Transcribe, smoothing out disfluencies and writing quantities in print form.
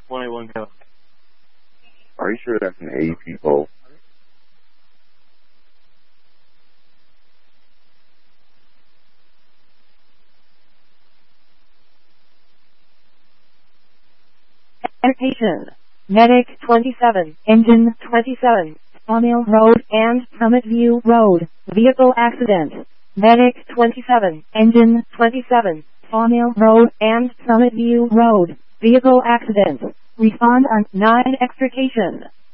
21 go. Are you sure that's an AP poll? Citation. Medic 27, Engine 27, Sawmill Road and Summit View Road, vehicle accident. Medic 27, Engine 27, Sawmill Road and Summit View Road, vehicle accident. Respond on 9 extrication.